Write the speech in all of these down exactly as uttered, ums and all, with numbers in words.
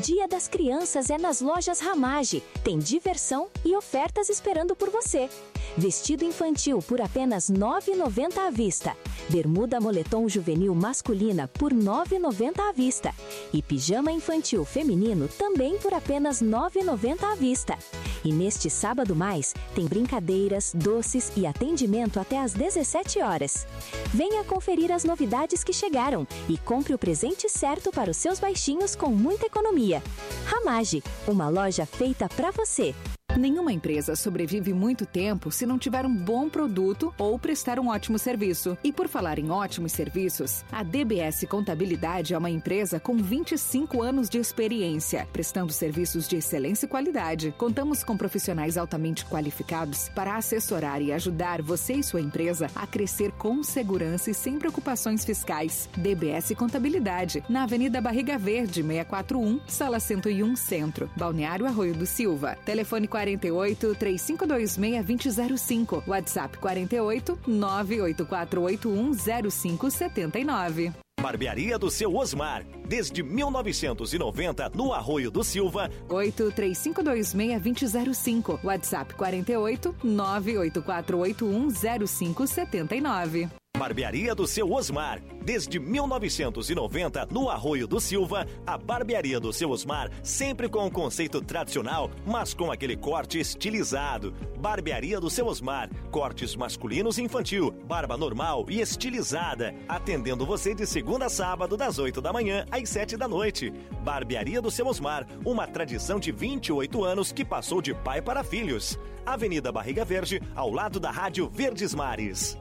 Dia das Crianças é nas lojas Ramage. Tem diversão e ofertas esperando por você. Vestido infantil por apenas nove reais e noventa centavos à vista. Bermuda moletom juvenil masculina por nove reais e noventa centavos à vista. E pijama infantil feminino também por apenas nove reais e noventa centavos à vista. E neste sábado mais, tem brincadeiras, doces e atendimento até às dezessete horas. Venha conferir as novidades que chegaram e compre o presente certo para os seus baixinhos com muita economia. Ramage, uma loja feita para você. Nenhuma empresa sobrevive muito tempo se não tiver um bom produto ou prestar um ótimo serviço. E por falar em ótimos serviços, a D B S Contabilidade é uma empresa com vinte e cinco anos de experiência, prestando serviços de excelência e qualidade. Contamos com profissionais altamente qualificados para assessorar e ajudar você e sua empresa a crescer com segurança e sem preocupações fiscais. D B S Contabilidade, na Avenida Barriga Verde, seiscentos e quarenta e um, Sala cento e um, Centro, Balneário Arroio do Silva. Telefone quarenta e oito, três cinco dois seis, dois zero zero cinco. WhatsApp quarenta e oito, nove oito quatro oito um zero cinco sete nove. Barbearia do Seu Osmar, desde mil novecentos e noventa, no Arroio do Silva. oito três cinco dois seis, dois zero zero cinco. WhatsApp quarenta e oito, nove oito quatro oito um zero cinco sete nove. Barbearia do Seu Osmar, desde mil novecentos e noventa, no Arroio do Silva. A Barbearia do Seu Osmar, sempre com o conceito tradicional, mas com aquele corte estilizado. Barbearia do Seu Osmar, cortes masculinos e infantil, barba normal e estilizada, atendendo você de segunda a sábado, das oito da manhã às sete da noite. Barbearia do Seu Osmar, uma tradição de vinte e oito anos que passou de pai para filhos. Avenida Barriga Verde, ao lado da Rádio Verdes Mares.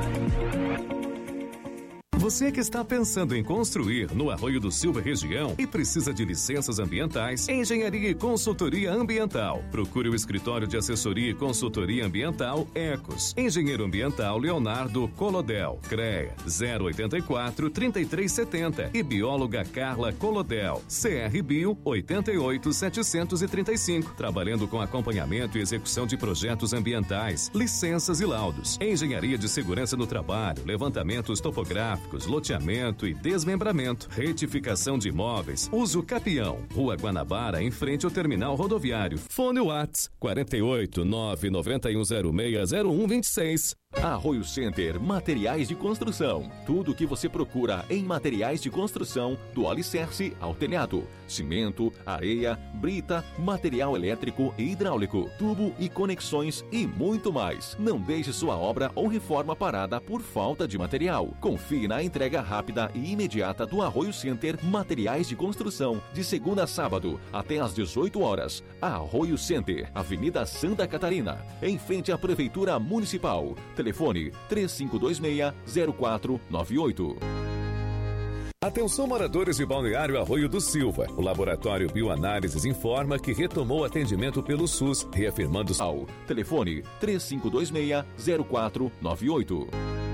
Você que está pensando em construir no Arroio do Silva região e precisa de licenças ambientais, engenharia e consultoria ambiental. Procure o escritório de assessoria e consultoria ambiental Ecos. Engenheiro ambiental Leonardo Colodel, CREA zero oitenta e quatro, trinta e três setenta e bióloga Carla Colodel, C R Bio oitenta e oito, setecentos e trinta e cinco, trabalhando com acompanhamento e execução de projetos ambientais, licenças e laudos. Engenharia de segurança no trabalho, levantamentos topográficos, loteamento e desmembramento, retificação de imóveis, uso capião, Rua Guanabara, em frente ao terminal rodoviário. Fone Whats quarenta e oito, nove nove um zero seis zero um dois seis. Arroio Center Materiais de Construção. Tudo o que você procura em materiais de construção, do alicerce ao telhado. Cimento, areia, brita, material elétrico e hidráulico, tubo e conexões e muito mais. Não deixe sua obra ou reforma parada por falta de material. Confie na entrega rápida e imediata do Arroio Center Materiais de Construção, de segunda a sábado, até às dezoito horas. Arroio Center, Avenida Santa Catarina, em frente à Prefeitura Municipal. Telefone três cinco dois seis, zero quatro nove oito. Atenção moradores de Balneário Arroio do Silva. O Laboratório Bioanálises informa que retomou o atendimento pelo SUS, reafirmando ao telefone três cinco dois seis, zero quatro nove oito.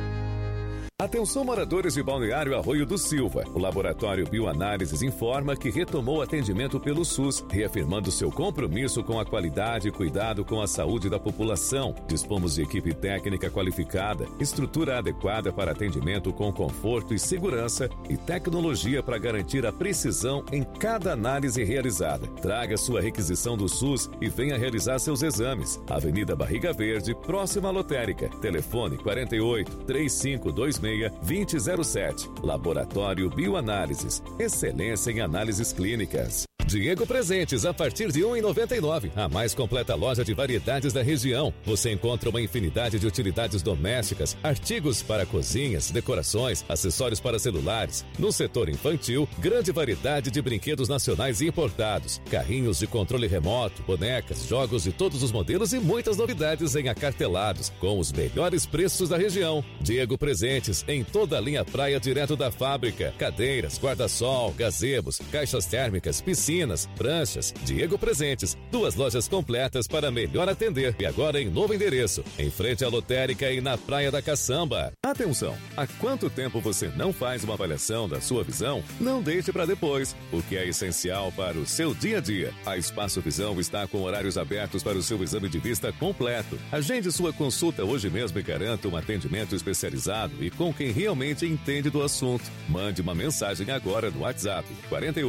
Atenção moradores de Balneário Arroio do Silva. O Laboratório Bioanálises informa que retomou o atendimento pelo SUS, reafirmando seu compromisso com a qualidade e cuidado com a saúde da população. Dispomos de equipe técnica qualificada, estrutura adequada para atendimento com conforto e segurança e tecnologia para garantir a precisão em cada análise realizada. Traga sua requisição do SUS e venha realizar seus exames. Avenida Barriga Verde, próxima à lotérica. Telefone quarenta e oito, três cinco dois seis, dois zero zero sete. Laboratório Bioanálises. Excelência em análises clínicas. Diego Presentes, a partir de um real e noventa e nove centavos. A mais completa loja de variedades da região. Você encontra uma infinidade de utilidades domésticas, artigos para cozinhas, decorações, acessórios para celulares. No setor infantil, grande variedade de brinquedos nacionais e importados, carrinhos de controle remoto, bonecas, jogos de todos os modelos e muitas novidades em acartelados, com os melhores preços da região. Diego Presentes, em toda a linha praia direto da fábrica. Cadeiras, guarda-sol, gazebos, caixas térmicas, piscinas, pranchas. Diego Presentes, duas lojas completas para melhor atender. E agora em novo endereço, em frente à lotérica e na Praia da Caçamba. Atenção, há quanto tempo você não faz uma avaliação da sua visão? Não deixe para depois, o que é essencial para o seu dia a dia. A Espaço Visão está com horários abertos para o seu exame de vista completo. Agende sua consulta hoje mesmo e garanta um atendimento especializado e com quem realmente entende do assunto. Mande uma mensagem agora no WhatsApp quarenta e oito